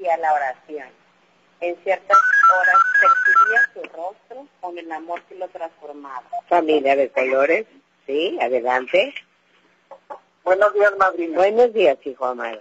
y a la oración. En ciertas horas percibía su rostro con el amor que lo transformaba. Familia de colores, sí, adelante. Buenos días, madrina. Buenos días, hijo amado.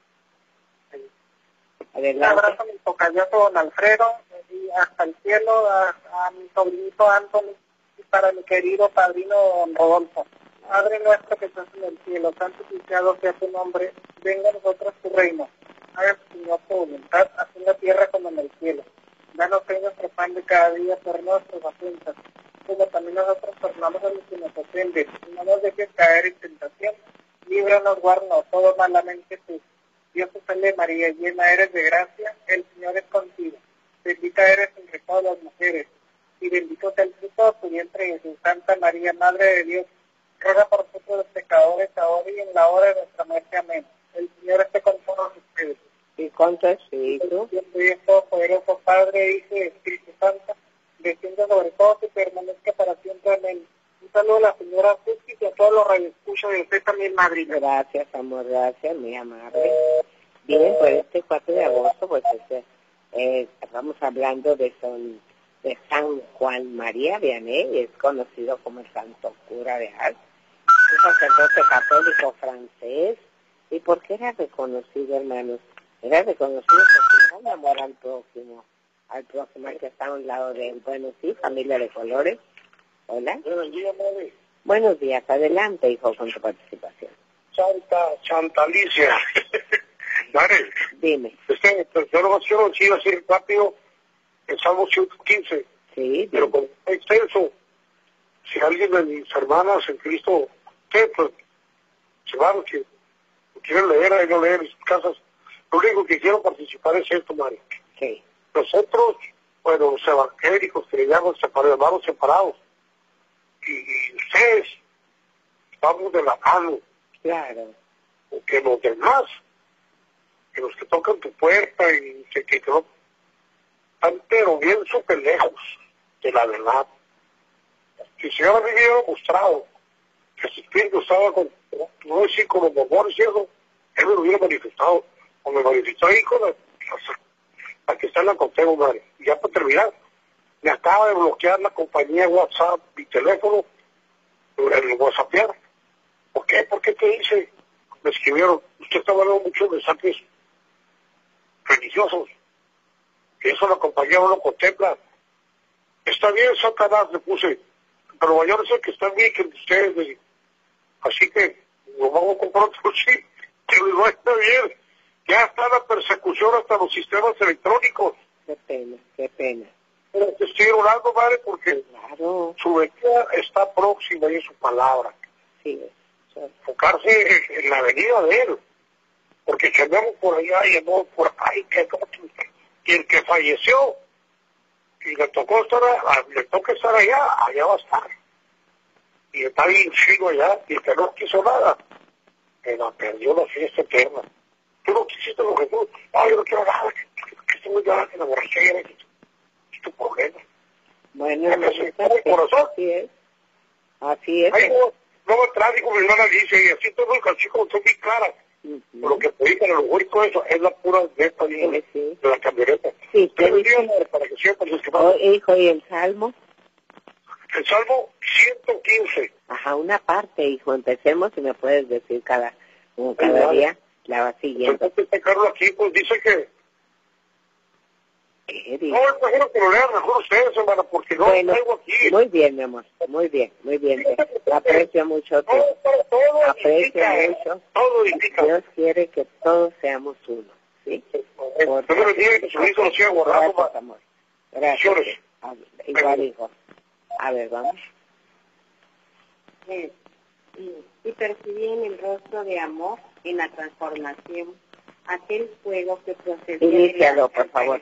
Adelante. Un abrazo a mi tocayato don Alfredo y hasta el cielo a mi sobrinito Anthony y para mi querido padrino don Rodolfo. Padre nuestro que estás en el cielo, santificado sea tu nombre, venga a nosotros tu reino. Haga Señor tu voluntad, así en la tierra como en el cielo. Danos hoy nuestro pan de cada día, por nuestras ofensas, como también nosotros perdonamos a los que nos ofenden. Y no nos dejes caer en tentación, líbranos, guárdanos todo malamente tú. Dios te salve María, llena eres de gracia, el Señor es contigo. Bendita eres entre todas las mujeres, y bendito sea el fruto de tu vientre Jesús. Santa María, Madre de Dios, ruega por nosotros los pecadores, ahora y en la hora de nuestra muerte. Amén. El Señor esté con todos ustedes. ¿Y con tu espíritu? Dios Todopoderoso, Padre, Hijo y Espíritu Santo, descienda sobre todos y permanezca para siempre. Amén. Un saludo a la señora Susi y a todos los radioescuchas de usted también, madrina. Gracias, amor, gracias, muy amable. Bien, pues este 4 de agosto, pues estamos hablando de San Juan María Vianney, es conocido como el Santo Cura de Ars, un sacerdote católico francés. ¿Y por qué era reconocido, hermanos? Era reconocido porque era un amor al próximo que está a un lado de él. Bueno, sí, familia de colores. Hola. Buenos días, madre. Buenos días, adelante, hijo, con tu participación. Santa Alicia. Madre. Dime. Yo no quiero decir así rápido el Salmo 115. Sí, pero con extenso. Si alguien de mis hermanas en Cristo, pues, se van, que quieren leer, ahí no leer en sus casas. Lo único que quiero participar es esto, Mario. Sí. Nosotros, bueno, los evangélicos que le llaman hermanos separados, y ustedes, estamos de la mano. Claro. Que los demás, que los que tocan tu puerta y que no, están pero bien súper lejos de la verdad. Si el Señor a mí me hubiera mostrado que su espíritu estaba con, no decir con los bombones y eso, Él me lo hubiera manifestado, o me manifestó ahí con la que está en la Contego, madre. Y ya para terminar, me acaba de bloquear la compañía WhatsApp, mi teléfono, el WhatsAppear. ¿Por qué? ¿Por qué te hice? Me escribieron, usted está hablando muchos mensajes religiosos, que eso la compañía no lo contempla. Está bien, Satanás, le puse, pero mayor es el que está en mí que en ustedes. Así que lo vamos a comprar otro chip, que no está bien. Ya está la persecución hasta los sistemas electrónicos. Qué pena, qué pena. Pero te estoy orando, madre, porque claro, su venida está próxima y es su palabra. Sí, enfocarse en la venida de él, porque si andamos por allá y andamos por ahí, y el que falleció y le toca estar allá va a estar, y está bien chido allá, y el que no quiso nada, que la perdió la fiesta eterna. Tú no quisiste lo que tú, yo no quiero nada, que estoy muy grande, la borrachera, es tu problema. Bueno, el corazón. Así es. No me trae como mi hermana dice, y así todo el calcito como son muy claras. Por lo que te dije, a lo mejor y todo eso es la pura neta de la camioneta. Sí, pero el día, para que sepan los que van. Hijo, ¿y el Salmo? El Salmo 115. Ajá, una parte, hijo. Empecemos y me puedes decir cada día la va siguiendo. Entonces, sacarlo aquí, pues dice que... No, imagino que lo lean mejor ustedes, hermana, porque no lo traigo aquí. Muy bien, mi amor, muy bien. Aprecio mucho. Todo aprecio mucho. Todo indica. Dios quiere que todos seamos uno, ¿sí? Dios bendiga que su hijo lo siga guardando. Gracias, amor. Gracias. Igual, hijo. A ver, vamos. Y percibí en el rostro de amor, en la transformación, aquel fuego que procedía Inicialo, por favor.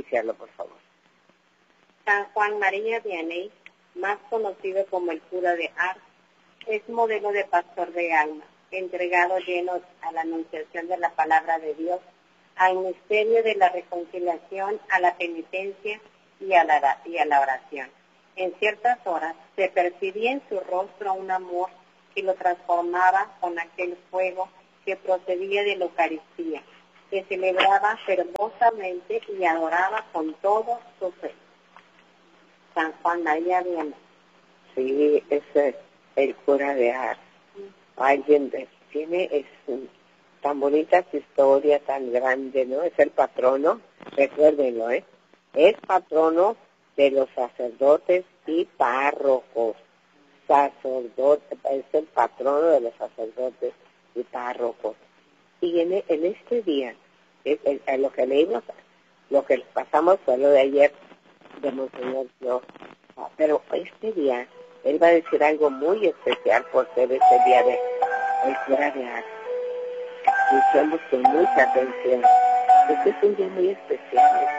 San Juan María Vianney, más conocido como el cura de Ars, es modelo de pastor de almas, entregado lleno a la anunciación de la palabra de Dios, al misterio de la reconciliación, a la penitencia y a la oración. En ciertas horas se percibía en su rostro un amor que lo transformaba con aquel fuego que procedía de la Eucaristía. que celebraba fervorosamente y adoraba con todo su fe. San Juan María Vianney. Sí, es el cura de Ars. Alguien tiene tan bonitas historias, tan grande, ¿no? Es el patrono, recuérdenlo, es patrono de los sacerdotes y párrocos. Sacerdote, es el patrono de los sacerdotes y párrocos. Y en este día, lo que leímos, lo que pasamos fue lo de ayer de Monseñor Yo. Pero este día, él va a decir algo muy especial por ser este día de el cura de Ars. Escuchemos con mucha atención. Este es un día muy especial,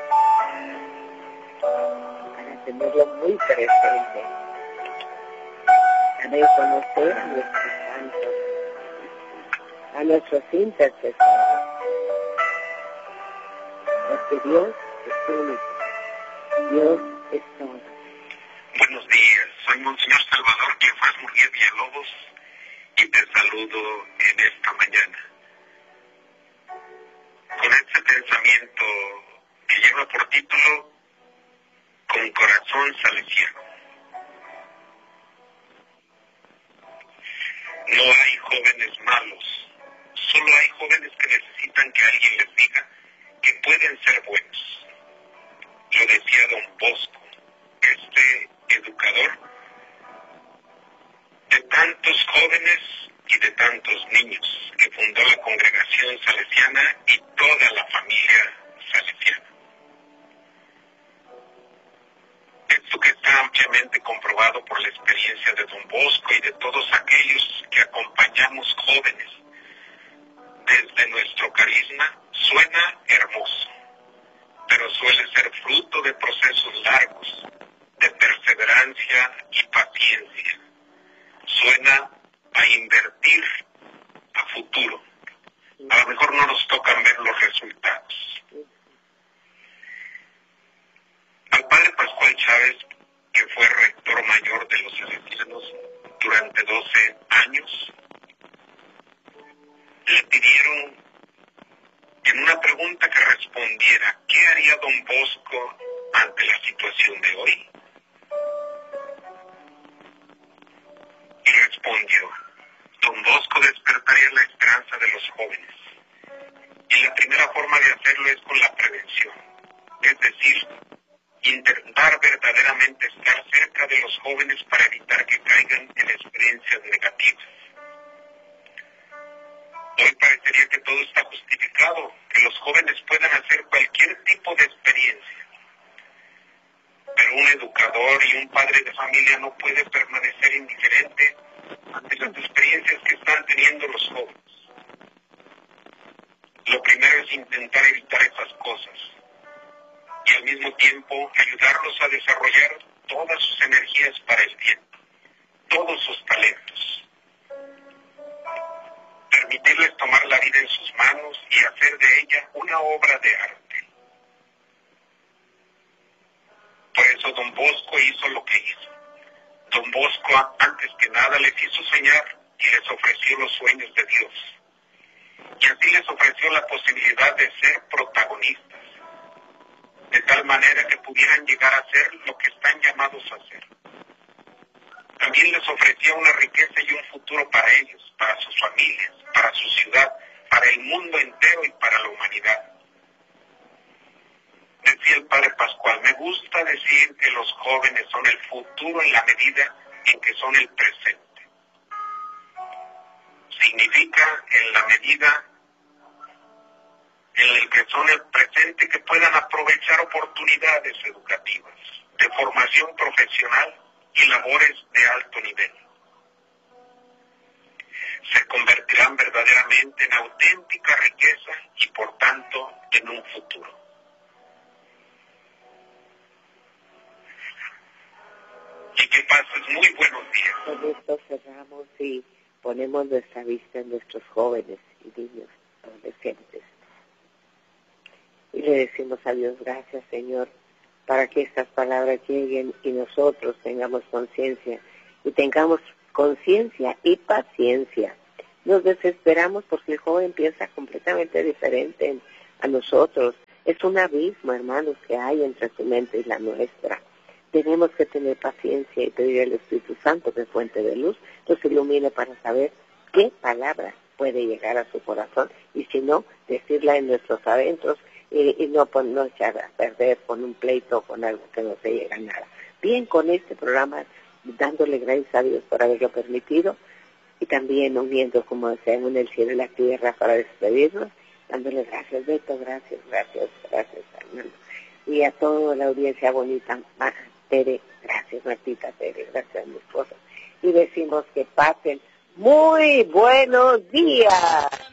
para tenerlo muy presente, para reconocer a nuestros santos, a nuestros intercesores, porque Dios es único, Dios es todo. Buenos días, soy Monseñor Salvador Cleofás Murguía Villalobos y te saludo en esta mañana con este pensamiento que lleva por título Con corazón salesiano. No hay jóvenes malos, solo hay jóvenes que necesitan que alguien les diga que pueden ser buenos. Lo decía don Bosco, este educador de tantos jóvenes y de tantos niños, que fundó la congregación salesiana y toda la familia salesiana. Esto que está ampliamente comprobado por la experiencia de don Bosco y de todos aquellos que acompañamos jóvenes desde nuestro carisma, suena hermoso, pero suele ser fruto de procesos largos, de perseverancia y paciencia. Suena a invertir a futuro. A lo mejor no nos tocan ver los resultados. Al padre Pascual Chávez, que fue rector mayor de los salesianos durante 12 años, le pidieron en una pregunta que respondiera, ¿qué haría don Bosco ante la situación de hoy? Y respondió, don Bosco despertaría la esperanza de los jóvenes. Y la primera forma de hacerlo es con la prevención, es decir, intentar verdaderamente estar cerca de los jóvenes para evitar que caigan en experiencias negativas. Hoy parecería que todo está justificado, que los jóvenes puedan hacer cualquier tipo de experiencia. Pero un educador y un padre de familia no puede permanecer indiferente ante las experiencias que están teniendo los jóvenes. Lo primero es intentar evitar esas cosas y al mismo tiempo ayudarlos a desarrollar todas sus energías para el bien, todos sus talentos. Permitirles tomar la vida en sus manos y hacer de ella una obra de arte. Por eso don Bosco hizo lo que hizo. Don Bosco, antes que nada, les hizo soñar y les ofreció los sueños de Dios. Y así les ofreció la posibilidad de ser protagonistas, de tal manera que pudieran llegar a ser lo que están llamados a ser. También les ofrecía una riqueza y un futuro para ellos, para sus familias, para su ciudad, para el mundo entero y para la humanidad. Decía el padre Pascual, me gusta decir que los jóvenes son el futuro en la medida en que son el presente. Significa en la medida en el que son el presente, que puedan aprovechar oportunidades educativas, de formación profesional y labores de alto nivel. Se convertirán verdaderamente en auténtica riqueza y por tanto en un futuro. Y que pases muy buenos días. Con esto cerramos y ponemos nuestra vista en nuestros jóvenes y niños, adolescentes. Y le decimos a Dios, gracias Señor, para que estas palabras lleguen y nosotros tengamos conciencia. Y tengamos conciencia y paciencia nos desesperamos porque el joven piensa completamente diferente a nosotros. Es un abismo, hermanos, que hay entre su mente y la nuestra. Tenemos que tener paciencia y pedir al Espíritu Santo, que es fuente de luz, nos ilumine para saber qué palabra puede llegar a su corazón, y si no, decirla en nuestros adentros y no echar a perder con un pleito o con algo que no se llega a nada. Bien, con este programa, dándole gracias a Dios por haberlo permitido, y también uniendo, como decían, en el cielo y la tierra para despedirnos, dándole gracias, Beto, gracias, hermano. Y a toda la audiencia bonita, Tere, gracias, Martita, Tere, gracias a mi esposa. Y decimos que pasen muy buenos días.